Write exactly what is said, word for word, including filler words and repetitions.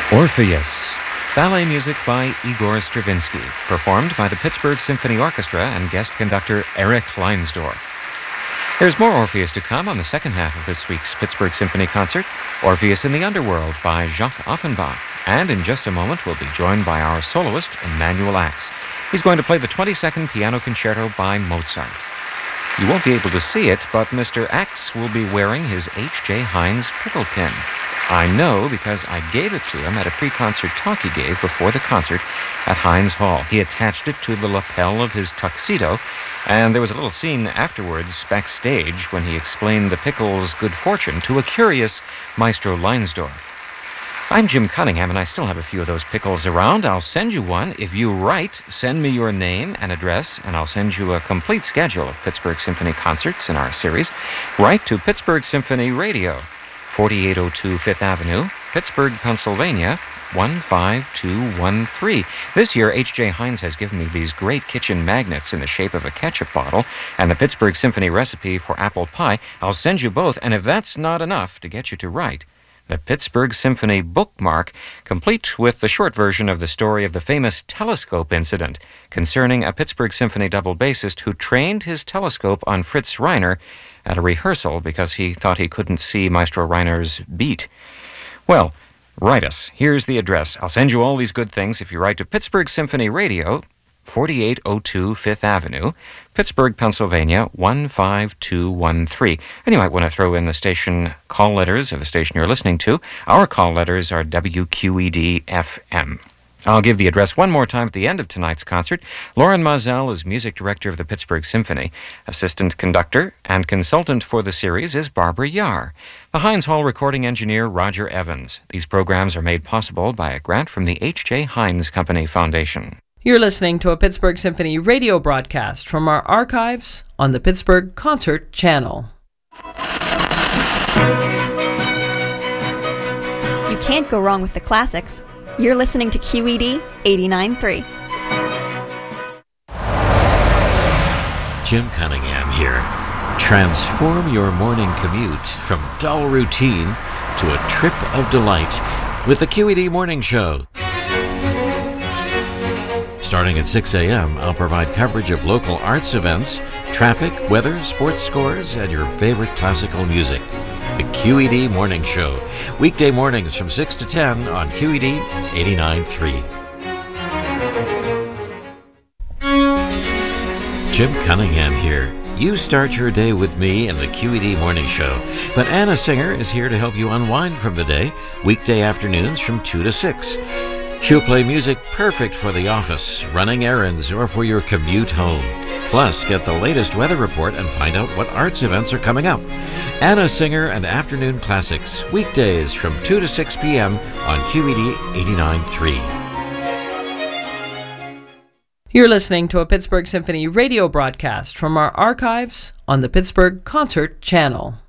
Orpheus, ballet music by Igor Stravinsky, performed by the Pittsburgh Symphony Orchestra and guest conductor Erich Leinsdorf. There's more Orpheus to come on the second half of this week's Pittsburgh Symphony Concert, Orpheus in the Underworld by Jacques Offenbach, and in just a moment we'll be joined by our soloist, Emanuel Ax. He's going to play the twenty-second Piano Concerto by Mozart. You won't be able to see it, but Mister Ax will be wearing his H J Heinz pickle pin. I know because I gave it to him at a pre-concert talk he gave before the concert at Heinz Hall. He attached it to the lapel of his tuxedo, and there was a little scene afterwards backstage when he explained the pickle's good fortune to a curious Maestro Leinsdorf. I'm Jim Cunningham, and I still have a few of those pickles around. I'll send you one. If you write, send me your name and address, and I'll send you a complete schedule of Pittsburgh Symphony concerts in our series. Write to Pittsburgh Symphony Radio, forty-eight oh two Fifth Avenue, Pittsburgh, Pennsylvania, one five two one three. This year, H J Heinz has given me these great kitchen magnets in the shape of a ketchup bottle and the Pittsburgh Symphony recipe for apple pie. I'll send you both, and if that's not enough to get you to write, the Pittsburgh Symphony bookmark, complete with the short version of the story of the famous telescope incident concerning a Pittsburgh Symphony double bassist who trained his telescope on Fritz Reiner at a rehearsal because he thought he couldn't see Maestro Reiner's beat. Well, write us. Here's the address. I'll send you all these good things if you write to Pittsburgh Symphony Radio, forty-eight oh two Fifth Avenue, Pittsburgh, Pennsylvania, one five two one three. And you might want to throw in the station call letters of the station you're listening to. Our call letters are W Q E D F M. I'll give the address one more time at the end of tonight's concert. Lauren Mazel is music director of the Pittsburgh Symphony. Assistant conductor and consultant for the series is Barbara Yar. The Heinz Hall recording engineer, Roger Evans. These programs are made possible by a grant from the H J Heinz Company Foundation. You're listening to a Pittsburgh Symphony radio broadcast from our archives on the Pittsburgh Concert Channel. You can't go wrong with the classics. You're listening to Q E D eighty-nine point three. Jim Cunningham here. Transform your morning commute from dull routine to a trip of delight with the Q E D Morning Show. Starting at six a.m., I'll provide coverage of local arts events, traffic, weather, sports scores, and your favorite classical music. The Q E D Morning Show. Weekday mornings from six to ten on Q E D eighty-nine point three. Jim Cunningham here. You start your day with me in the Q E D Morning Show. But Anna Singer is here to help you unwind from the day, weekday afternoons from two to six. She'll play music perfect for the office, running errands, or for your commute home. Plus, get the latest weather report and find out what arts events are coming up. Anna Singer and Afternoon Classics, weekdays from two to six p.m. on Q E D eighty-nine point three. You're listening to a Pittsburgh Symphony radio broadcast from our archives on the Pittsburgh Concert Channel.